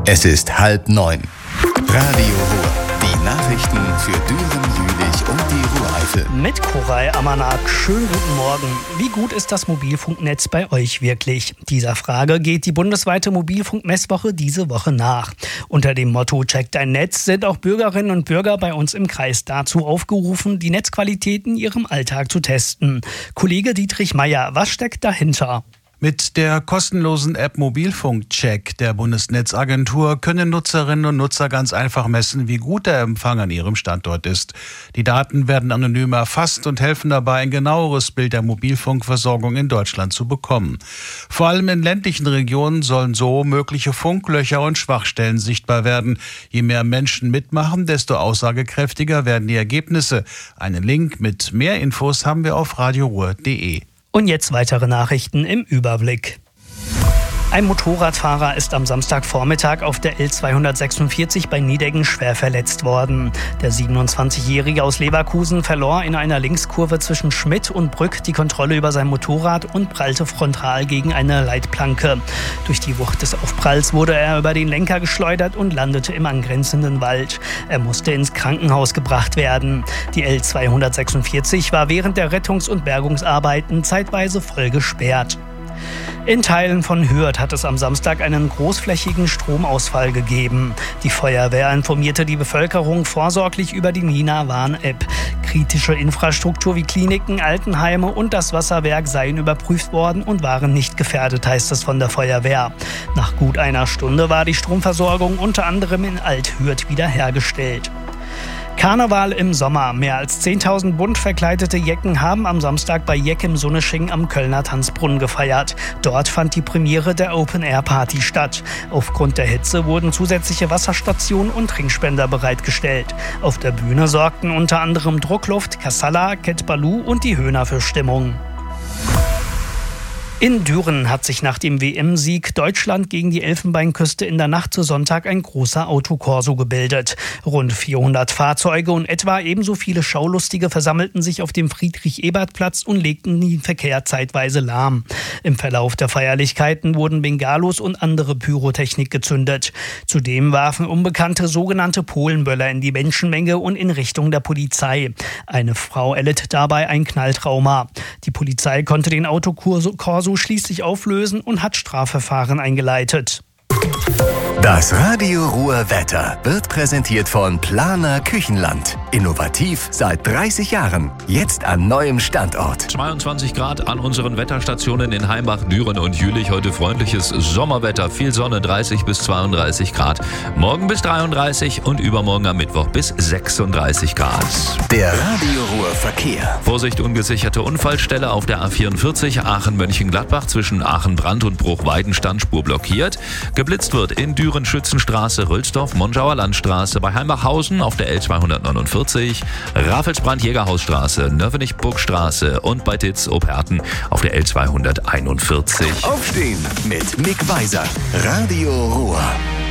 Es ist 8:30. Radio Ruhr. Die Nachrichten für Düren, Jülich und die Ruhr-Eifel. Mit Koray Amanak. Schönen guten Morgen. Wie gut ist das Mobilfunknetz bei euch wirklich? Dieser Frage geht die bundesweite Mobilfunkmesswoche diese Woche nach. Unter dem Motto Check dein Netz sind auch Bürgerinnen und Bürger bei uns im Kreis dazu aufgerufen, die Netzqualität in ihrem Alltag zu testen. Kollege Dietrich Meyer, was steckt dahinter? Mit der kostenlosen App Mobilfunkcheck der Bundesnetzagentur können Nutzerinnen und Nutzer ganz einfach messen, wie gut der Empfang an ihrem Standort ist. Die Daten werden anonym erfasst und helfen dabei, ein genaueres Bild der Mobilfunkversorgung in Deutschland zu bekommen. Vor allem in ländlichen Regionen sollen so mögliche Funklöcher und Schwachstellen sichtbar werden. Je mehr Menschen mitmachen, desto aussagekräftiger werden die Ergebnisse. Einen Link mit mehr Infos haben wir auf radioruhr.de. Und jetzt weitere Nachrichten im Überblick. Ein Motorradfahrer ist am Samstagvormittag auf der L246 bei Niedeggen schwer verletzt worden. Der 27-Jährige aus Leverkusen verlor in einer Linkskurve zwischen Schmidt und Brück die Kontrolle über sein Motorrad und prallte frontal gegen eine Leitplanke. Durch die Wucht des Aufpralls wurde er über den Lenker geschleudert und landete im angrenzenden Wald. Er musste ins Krankenhaus gebracht werden. Die L246 war während der Rettungs- und Bergungsarbeiten zeitweise voll gesperrt. In Teilen von Hürth hat es am Samstag einen großflächigen Stromausfall gegeben. Die Feuerwehr informierte die Bevölkerung vorsorglich über die Nina-Warn-App. Kritische Infrastruktur wie Kliniken, Altenheime und das Wasserwerk seien überprüft worden und waren nicht gefährdet, heißt es von der Feuerwehr. Nach gut einer Stunde war die Stromversorgung unter anderem in Alt-Hürth wiederhergestellt. Karneval im Sommer. Mehr als 10.000 bunt verkleidete Jecken haben am Samstag bei Jeck im Sunnesching am Kölner Tanzbrunnen gefeiert. Dort fand die Premiere der Open-Air-Party statt. Aufgrund der Hitze wurden zusätzliche Wasserstationen und Trinkspender bereitgestellt. Auf der Bühne sorgten unter anderem Druckluft, Kassala, Ket Baloo und die Höhner für Stimmung. In Düren hat sich nach dem WM-Sieg Deutschland gegen die Elfenbeinküste in der Nacht zu Sonntag ein großer Autokorso gebildet. Rund 400 Fahrzeuge und etwa ebenso viele Schaulustige versammelten sich auf dem Friedrich-Ebert-Platz und legten den Verkehr zeitweise lahm. Im Verlauf der Feierlichkeiten wurden Bengalos und andere Pyrotechnik gezündet. Zudem warfen Unbekannte sogenannte Polenböller in die Menschenmenge und in Richtung der Polizei. Eine Frau erlitt dabei ein Knalltrauma. Die Polizei konnte den Autokorso schließlich auflösen und hat Strafverfahren eingeleitet. Das Radio Ruhr Wetter wird präsentiert von Planer Küchenland. Innovativ seit 30 Jahren. Jetzt an neuem Standort. 22 Grad an unseren Wetterstationen in Heimbach, Düren und Jülich. Heute freundliches Sommerwetter. Viel Sonne, 30 bis 32 Grad. Morgen bis 33 und übermorgen am Mittwoch bis 36 Grad. Der Radio Ruhr Verkehr. Vorsicht, ungesicherte Unfallstelle auf der A44 Aachen-Mönchengladbach zwischen Aachen-Brand und Bruchweidenstand Spur blockiert. Geblitzt wird in Düren Schützenstraße, Rülsdorf, Monschauer Landstraße, bei Heimbachhausen auf der L249, Raffelsbrand Jägerhausstraße, Növenich-Burgstraße und bei Ditz-Operten auf der L241. Aufstehen mit Mick Weiser. Radio Ruhr.